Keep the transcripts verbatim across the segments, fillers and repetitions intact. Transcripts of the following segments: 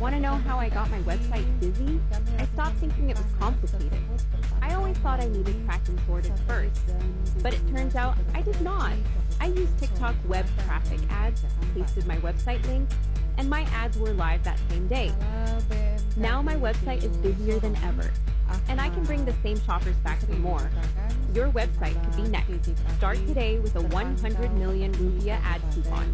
Want to know how I got my website busy? I stopped thinking it was complicated. I always thought I needed tracking sorted first, but it turns out I did not. I used TikTok web traffic ads, pasted my website link, and my ads were live that same day. Now my website is busier than ever, and I can bring the same shoppers back for more. Your website could be next. Start today with a one hundred million rupiah ad coupon.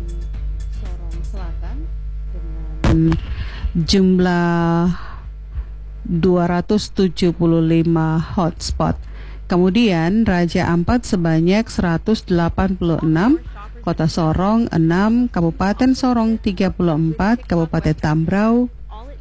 Jumlah dua ratus tujuh puluh lima hotspot. Kemudian Raja Ampat sebanyak seratus delapan puluh enam, Kota Sorong enam, Kabupaten Sorong tiga puluh empat, Kabupaten Tambrau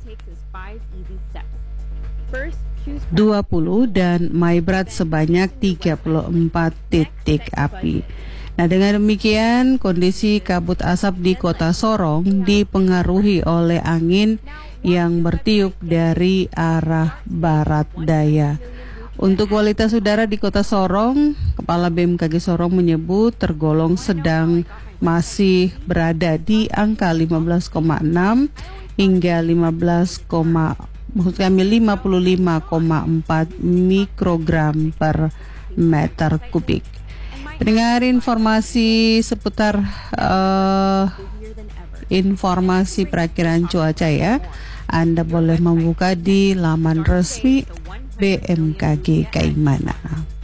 dua puluh, dan Maibrat sebanyak tiga puluh empat titik api. Nah, dengan demikian kondisi kabut asap di Kota Sorong dipengaruhi oleh angin yang bertiup dari arah barat daya. Untuk kualitas udara di Kota Sorong, Kepala B M K G Sorong menyebut tergolong sedang, masih berada di angka lima belas koma enam hingga lima belas, maksud kami lima puluh lima koma empat mikrogram per meter kubik. Pendengar, informasi seputar uh, informasi perakiraan cuaca ya, Anda boleh membuka di laman resmi B M K G Kaimana.